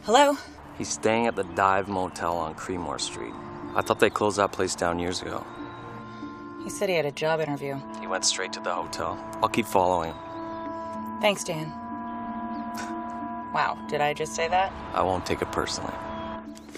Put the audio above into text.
Hello? He's staying at the Dive Motel on Creemore Street. I thought they closed that place down years ago. He said he had a job interview. He went straight to the hotel. I'll keep following him. Thanks, Dan. Wow, did I just say that? I won't take it personally.